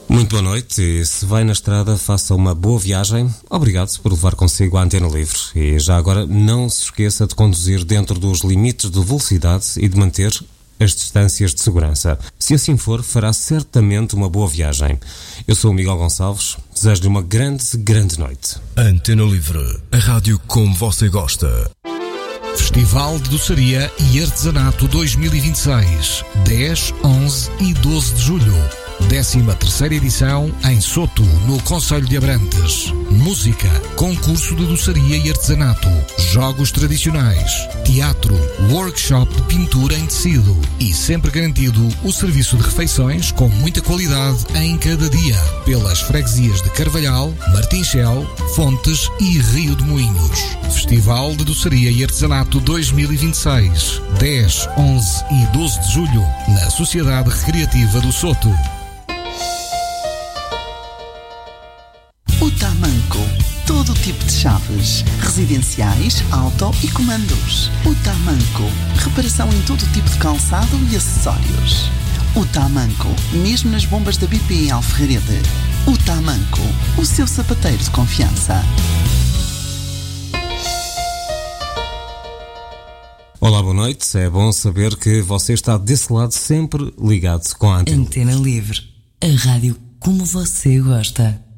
Muito boa noite e se vai na estrada faça uma boa viagem. Obrigado por levar consigo a Antena Livre e já agora não se esqueça de conduzir dentro dos limites de velocidade e de manter as distâncias de segurança. Se assim for, fará certamente uma boa viagem. Eu sou o Miguel Gonçalves, desejo-lhe uma grande noite. Antena Livre, a rádio como você gosta. Festival de Doçaria e Artesanato 2026, 10, 11 e 12 de julho. 13ª edição em Soto, no Concelho de Abrantes. Música, concurso de doçaria e artesanato, jogos tradicionais, teatro, workshop de pintura em tecido e sempre garantido o serviço de refeições com muita qualidade em cada dia, pelas freguesias de Carvalhal, Martinchel, Fontes e Rio de Moinhos. Festival de Doçaria e Artesanato 2026, 10, 11 e 12 de julho, na Sociedade Recreativa do Soto. O Tamanco. Todo tipo de chaves, residenciais, auto e comandos. O Tamanco. Reparação em todo tipo de calçado e acessórios. O Tamanco. Mesmo nas bombas da BP em Alferrarede. O Tamanco. O seu sapateiro de confiança. Olá, boa noite. É bom saber que você está desse lado sempre ligado com a Antena Livre. A rádio como você gosta.